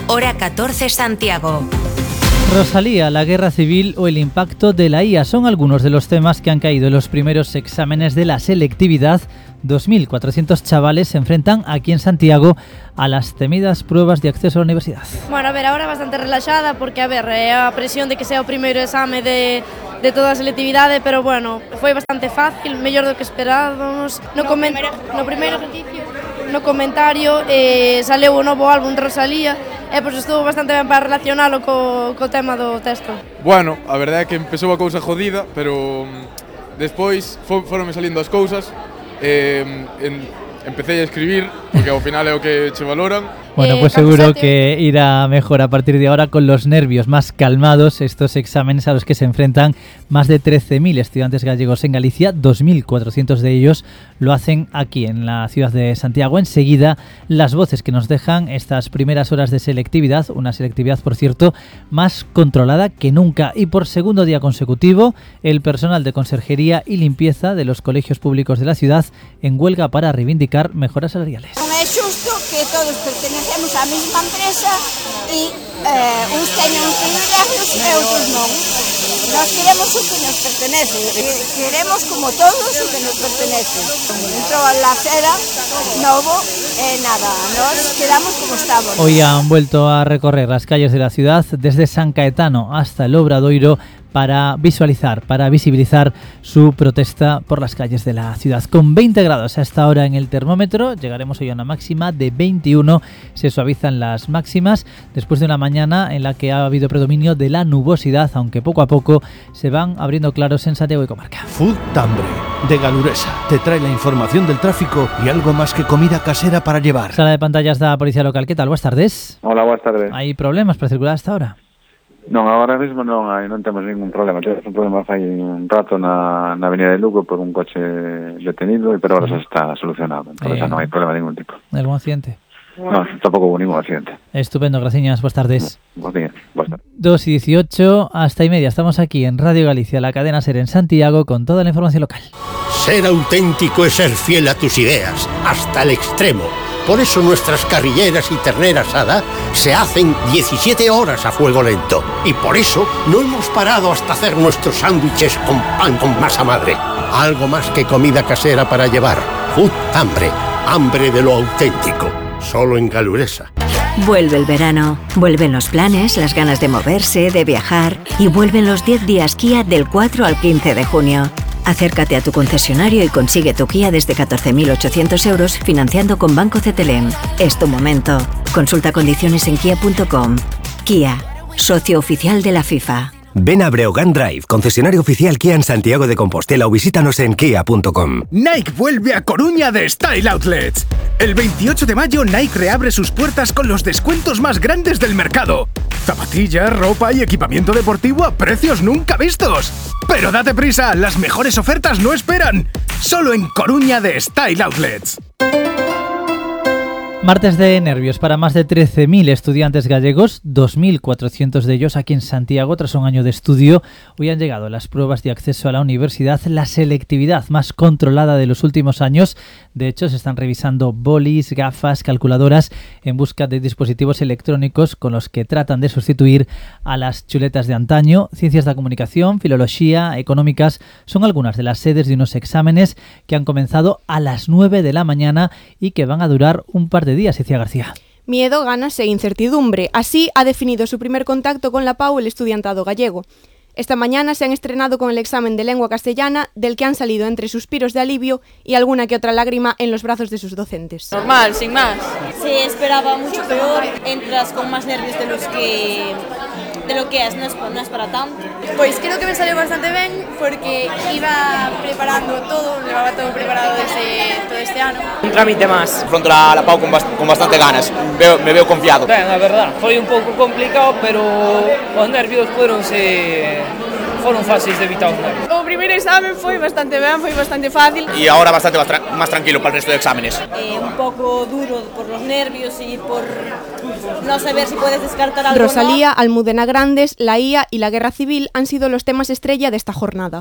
hora 14 Santiago. Rosalía, la guerra civil o el impacto de la IA son algunos de los temas que han caído en los primeros exámenes de la selectividad. 2.400 chavales se enfrentan aquí en Santiago a las temidas pruebas de acceso a la universidad. Bueno, a ver, ahora bastante relaxada porque, a ver, a presión de que sea o primeiro exame de toda a selectividade, pero bueno, foi bastante fácil, mellor do que esperábamos. No primeiro exercicio, no comentario, saleu o novo álbum de Rosalía, e pois estuvo bastante ben para relacionalo co tema do texto. Bueno, a verdade é que empezou a cousa jodida, pero despois foronme salindo as cousas. Empecé a escribir, porque ao final é o que che valoran. Bueno, pues seguro que irá mejor a partir de ahora con los nervios más calmados estos exámenes a los que se enfrentan más de 13.000 estudiantes gallegos en Galicia. 2.400 de ellos lo hacen aquí en la ciudad de Santiago. Enseguida las voces que nos dejan estas primeras horas de selectividad, una selectividad por cierto más controlada que nunca, y por segundo día consecutivo el personal de conserjería y limpieza de los colegios públicos de la ciudad en huelga para reivindicar mejoras salariales. Non é xusto que todos pertenecemos á mesma empresa e uns teñen os privilegios e outros non. Nós queremos o que nos pertenece, queremos como todos o que nos pertenece. Entrou a la cera novo e nada, nos quedamos como estamos. Hoy han vuelto a recorrer las calles de la ciudad desde San Caetano hasta el Obradoiro para visibilizar su protesta por las calles de la ciudad. Con 20 grados a esta hora en el termómetro, llegaremos hoy a una máxima de 21, se suavizan las máximas después de una mañana en la que ha habido predominio de la nubosidad, aunque poco a poco se van abriendo claros en Santiago y comarca. Food Tambre, de Galuresa, te trae la información del tráfico y algo más que comida casera para llevar. Sala de pantallas da Policía Local, ¿qué tal? Buenas tardes. Hola, buenas tardes. ¿Hay problemas para circular hasta ahora? Non, agora mesmo non temos ningún problema. Tivemos un problema fai un rato na avenida de Lugo por un coche detenido, pero ahora se está solucionado. Entonces non hai problema de ningún tipo. ¿Algún accidente? No, tampouco hubo ningún accidente. Estupendo, gracias. Buenas tardes. Buenos días. Buenas tardes. 2:18, hasta y media. Estamos aquí en Radio Galicia, la cadena SER en Santiago, con toda la información local. Ser auténtico es ser fiel a tus ideas, hasta el extremo. Por eso nuestras carrilleras y ternera asada se hacen 17 horas a fuego lento. Y por eso no hemos parado hasta hacer nuestros sándwiches con pan con masa madre. Algo más que comida casera para llevar. Food Tambre, hambre de lo auténtico. Solo en Galuresa. Vuelve el verano, vuelven los planes, las ganas de moverse, de viajar, y vuelven los 10 días Kia del 4 al 15 de junio. Acércate a tu concesionario y consigue tu Kia desde 14.800 euros financiando con Banco CTLM. Es tu momento. Consulta condiciones en kia.com. Kia, socio oficial de la FIFA. Ven a Breogán Drive, concesionario oficial Kia en Santiago de Compostela, o visítanos en kia.com. Nike vuelve a Coruña de Style Outlets. El 28 de mayo Nike reabre sus puertas con los descuentos más grandes del mercado. Zapatillas, ropa y equipamiento deportivo a precios nunca vistos. Pero date prisa, las mejores ofertas no esperan. Solo en Coruña de Style Outlets. Martes de nervios para más de 13.000 estudiantes gallegos, 2.400 de ellos aquí en Santiago. Tras un año de estudio, hoy han llegado las pruebas de acceso a la universidad, la selectividad más controlada de los últimos años. De hecho, se están revisando bolis, gafas, calculadoras en busca de dispositivos electrónicos con los que tratan de sustituir a las chuletas de antaño. Ciencias de la comunicación, filología, económicas son algunas de las sedes de unos exámenes que han comenzado a las 9 de la mañana y que van a durar un par de días. Icía García. Miedo, ganas e incertidumbre. Así ha definido su primer contacto con la PAU el estudiantado gallego. Esta mañana se han estrenado con el examen de lengua castellana, del que han salido entre suspiros de alivio y alguna que otra lágrima en los brazos de sus docentes. Normal, sin más. Se esperaba mucho peor, entras con más nervios de lo que es, no es para tanto. Pois creo que me salió bastante ben porque iba preparando todo, levaba todo preparado desde todo este ano. Un trámite más. Fronte a la PAU con bastante ganas, me veo confiado. Ben, a verdad, foi un pouco complicado, pero os nervios foron fáciles de evitar os nervios. O primeiro examen foi bastante ben, foi bastante fácil. Y ahora bastante más tranquilo para el resto de exámenes. Un poco duro por los nervios y por no saber si puedes descartar algo. Rosalía, Almudena Grandes, la IA y la guerra civil han sido los temas estrella de esta jornada.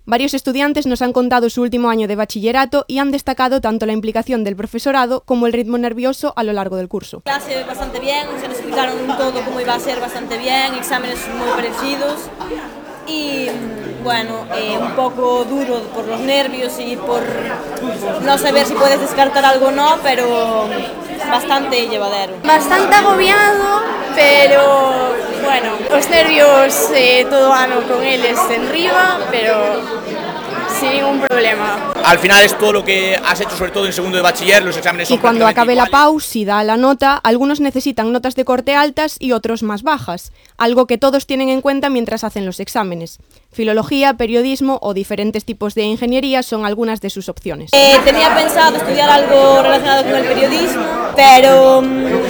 Varios estudiantes nos han contado su último año de bachillerato y han destacado tanto la implicación del profesorado como el ritmo nervioso a lo largo del curso. Clase bastante bien, se nos explicaron todo cómo iba a ser bastante bien, exámenes muy parecidos y bueno, un poco duro por los nervios y por no saber si puedes descartar algo o no, pero bastante llevadero. Bastante agobiado, pero bueno, os nervios todo ano con eles en riba, pero sin ningún problema. Al final es todo lo que has hecho, sobre todo en segundo de bachiller, los exámenes son Y cuando acabe iguales. la PAU, si da la nota, algunos necesitan notas de corte altas y otros más bajas, algo que todos tienen en cuenta mientras hacen los exámenes. Filología, periodismo o diferentes tipos de ingeniería son algunas de sus opciones. Tenía pensado estudiar algo relacionado con el periodismo, pero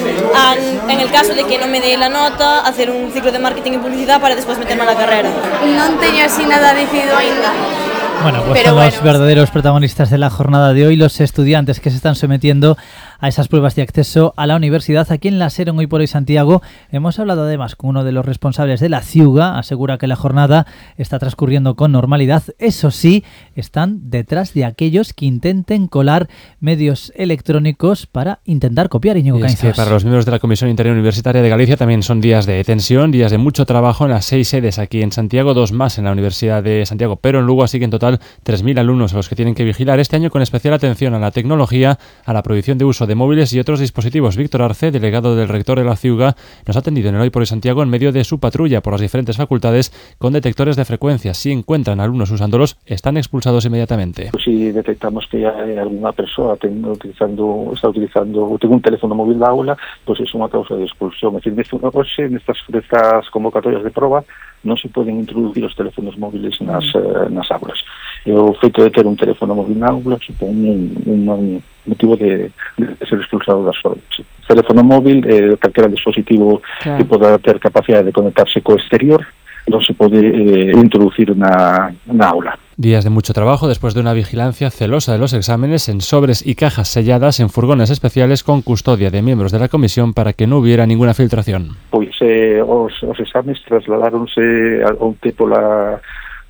en el caso de que no me dé la nota, hacer un ciclo de marketing y publicidad para después meterme a la carrera. Non teño así nada decidido ainda. Bueno, pues Pero son los bueno, verdaderos protagonistas de la jornada de hoy, los estudiantes que se están sometiendo a esas pruebas de acceso a la universidad. Aquí en la SER, en Hoy por Hoy Santiago, hemos hablado además con uno de los responsables de la CIUGA. Asegura que la jornada está transcurriendo con normalidad. Eso sí, están detrás de aquellos que intenten colar medios electrónicos para intentar copiar. Íñigo Es que Cainzos. para los miembros de la Comisión Interuniversitaria de Galicia también son días de tensión, días de mucho trabajo en las 6 sedes aquí en Santiago, 2 más en la Universidad de Santiago, pero en Lugo, así que en total 3.000 alumnos a los que tienen que vigilar este año, con especial atención a la tecnología, a la prohibición de uso de móviles y otros dispositivos. Víctor Arce, delegado del rector de la CIUGA, nos ha atendido en el Hoy por Hoy Santiago en medio de su patrulla por las diferentes facultades con detectores de frecuencia. Si encuentran alumnos usándolos, están expulsados inmediatamente. Pues si detectamos que hay alguna persona está utilizando o tengo un teléfono móvil da aula, pues es unha causa de expulsión. É dicir, nestas convocatorias de proba non se poden introducir os teléfonos móviles nas aulas. E o feito de ter un teléfono móvil na aula supón un motivo de ser expulsado das aulas. O teléfono móvil, calquera dispositivo que poda ter capacidade de conectarse co exterior, non se pode introducir na aula. Días de mucho trabajo después de una vigilancia celosa de los exámenes en sobres y cajas selladas en furgones especiales con custodia de miembros de la comisión para que no hubiera ninguna filtración. Pois os exames trasladáronse a onte pola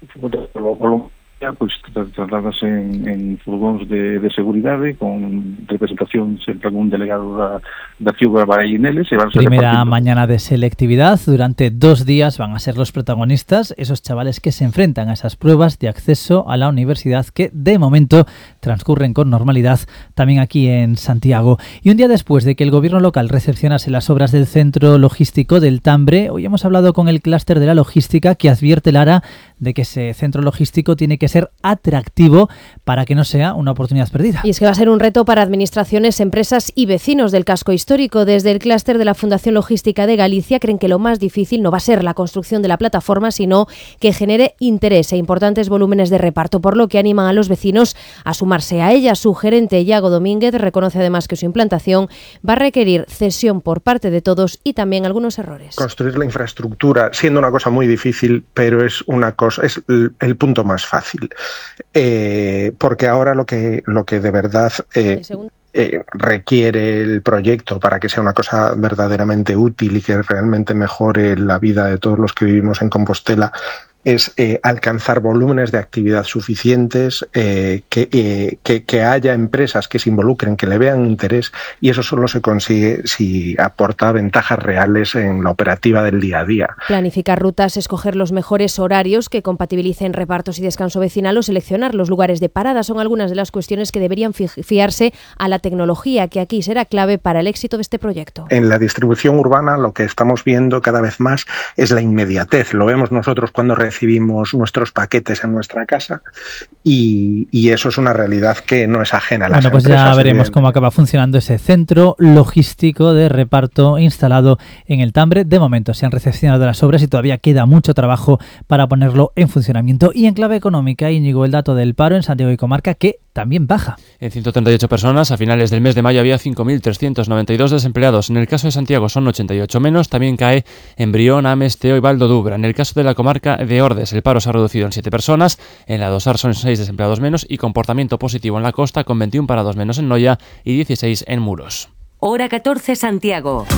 pois trasladáronse en furgóns de seguridade con representación sempre algún delegado da CIUGA vai neles. Primera mañana de selectividad. Durante 2 días van a ser los protagonistas esos chavales que se enfrentan a esas pruebas de acceso a la universidad que de momento transcurren con normalidad también aquí en Santiago. Y un día después de que el gobierno local recepcionase las obras del centro logístico del Tambre, hoy hemos hablado con el clúster de la logística que advierte, Lara, de que ese centro logístico tiene que ser atractivo para que no sea una oportunidad perdida. Y es que va a ser un reto para administraciones, empresas y vecinos del casco histórico. Desde el clúster de la Fundación Logística de Galicia creen que lo más difícil no va a ser la construcción de la plataforma, sino que genere interés e importantes volúmenes de reparto, por lo que animan a los vecinos a sumarse a ella. Su gerente, Iago Domínguez, reconoce además que su implantación va a requerir cesión por parte de todos y también algunos errores. Construir la infraestructura, siendo una cosa muy difícil, pero es el punto más fácil, porque ahora lo que de verdad requiere el proyecto para que sea una cosa verdaderamente útil y que realmente mejore la vida de todos los que vivimos en Compostela es alcanzar volúmenes de actividad suficientes, que haya empresas que se involucren, que le vean interés, y eso solo se consigue si aporta ventajas reales en la operativa del día a día. Planificar rutas, escoger los mejores horarios que compatibilicen repartos y descanso vecinal o seleccionar los lugares de parada son algunas de las cuestiones que deberían fiarse a la tecnología, que aquí será clave para el éxito de este proyecto. En la distribución urbana lo que estamos viendo cada vez más es la inmediatez. Lo vemos nosotros cuando recibimos nuestros paquetes en nuestra casa y eso es una realidad que no es ajena a las empresas. Bueno, pues ya veremos cómo acaba funcionando ese centro logístico de reparto instalado en el Tambre. De momento se han recepcionado las obras y todavía queda mucho trabajo para ponerlo en funcionamiento. Y en clave económica, Íñigo, el dato del paro en Santiago y comarca que también baja. En 138 personas, a finales del mes de mayo había 5.392 desempleados. En el caso de Santiago son 88 menos. También cae en Brión, Ames, Teo y Valdodubra. En el caso de la comarca de Ordes, el paro se ha reducido en 7 personas. En la Dosar son 6 desempleados menos y comportamiento positivo en la costa con 21 parados menos en Noia y 16 en Muros. Hora 14 Santiago.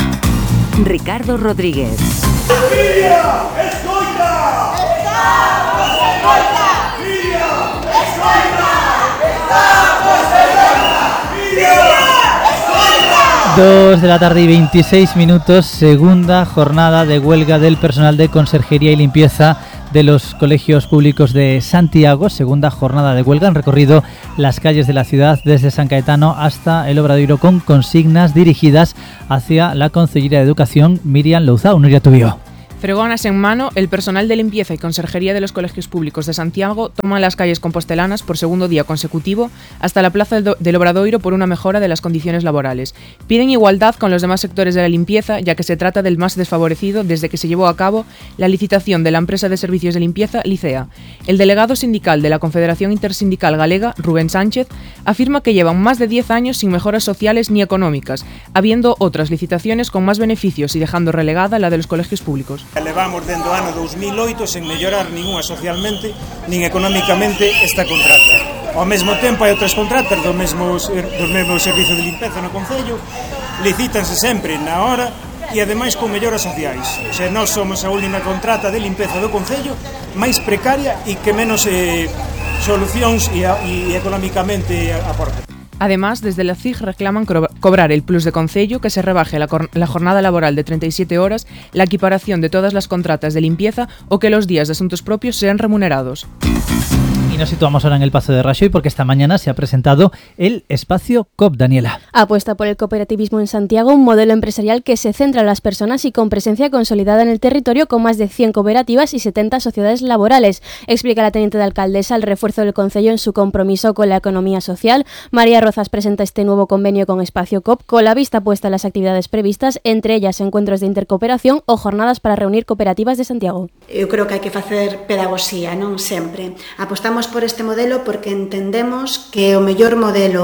Ricardo Rodríguez. ¡Escoita! Dos de la tarde y 26 minutos, segunda jornada de huelga del personal de conserjería y limpieza de los colegios públicos de Santiago. Segunda jornada de huelga. Han recorrido las calles de la ciudad desde San Caetano hasta el Obradoiro con consignas dirigidas hacia la Consellería de Educación, Miriam Louzao. Nuria Tubio. Fregonas en mano, el personal de limpieza y conserjería de los colegios públicos de Santiago toma las calles compostelanas por segundo día consecutivo hasta la plaza del Obradoiro por una mejora de las condiciones laborales. Piden igualdad con los demás sectores de la limpieza, ya que se trata del más desfavorecido desde que se llevó a cabo la licitación de la empresa de servicios de limpieza Licea. El delegado sindical de la Confederación Intersindical Galega, Rubén Sánchez, afirma que llevan más de 10 años sin mejoras sociales ni económicas, habiendo otras licitaciones con más beneficios y dejando relegada la de los colegios públicos. Levamos dende o ano 2008 sen mellorar ninguna socialmente nin económicamente esta contrata. Ao mesmo tempo hai outras contratas do mesmo servicio de limpeza no Concello, licítanse sempre na hora e ademais con melloras sociais. O sea, nós somos a única contrata de limpeza do Concello máis precaria e que menos solucións e económicamente aporta. Además, desde la CIG reclaman cobrar el plus de Concello, que se rebaje la jornada laboral de 37 horas, la equiparación de todas las contratas de limpieza o que los días de asuntos propios sean remunerados. Y nos situamos ahora en el Pazo de Raxoi porque esta mañana se ha presentado el espacio COP, Daniela. Apuesta por el cooperativismo en Santiago, un modelo empresarial que se centra en las personas y con presencia consolidada en el territorio con más de 100 cooperativas y 70 sociedades laborales. Explica la teniente de alcaldesa el refuerzo del concello en su compromiso con la economía social. María Rozas presenta este nuevo convenio con Espacio COP con la vista puesta en las actividades previstas, entre ellas encuentros de intercooperación o jornadas para reunir cooperativas de Santiago. Eu creo que hai que facer pedagogía, non sempre. Apostamos por este modelo porque entendemos que é o mellor modelo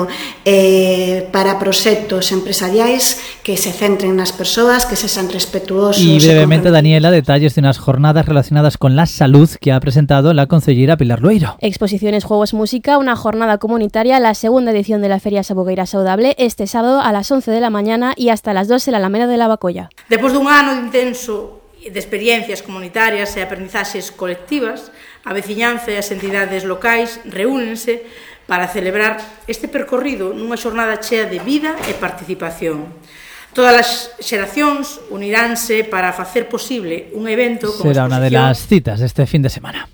para proxectos empresariais que se centren nas persoas, que se sean respetuosos. Y brevemente, Daniela, detalles de unas jornadas relacionadas con la salud que ha presentado la concellera Pilar Lueiro. Exposiciones, juegos, música, una jornada comunitaria, la segunda edición de la Feria Sabogueira Saudable, este sábado a las 11 de la mañana y hasta las 2 en la Alameda de la Bacolla. Despois dun ano intenso de experiencias comunitarias e aprendizaxes colectivas, a veciñanza e as entidades locais reúnense para celebrar este percorrido nunha xornada chea de vida e participación. Todas as xeracións uniránse para facer posible un evento con Será una de las citas de este fin de semana.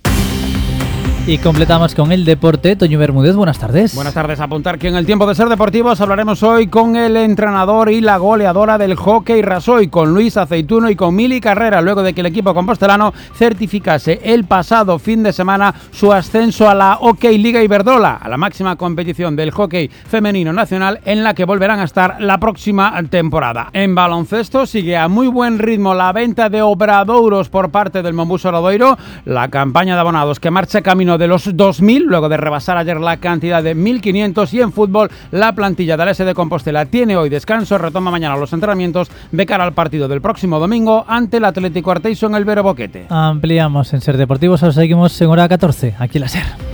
Y completamos con el deporte. Toño Bermúdez, buenas tardes. Buenas tardes. Apuntar que en el tiempo de Ser Deportivos hablaremos hoy con el entrenador y la goleadora del hockey Raxoi, con Luis Aceituno y con Mili Carrera, luego de que el equipo compostelano certificase el pasado fin de semana su ascenso a la Hockey Liga Iberdrola, a la máxima competición del hockey femenino nacional, en la que volverán a estar la próxima temporada. En baloncesto sigue a muy buen ritmo la venta de obradouros por parte del Monbus Obradoiro, la campaña de abonados que marcha camino de los 2.000, luego de rebasar ayer la cantidad de 1.500, y en fútbol la plantilla del S de Compostela tiene hoy descanso, retoma mañana los entrenamientos de cara al partido del próximo domingo ante el Atlético Arteixo en el Vero Boquete. Ampliamos en Ser Deportivos, ahora seguimos en hora 14, aquí en la SER.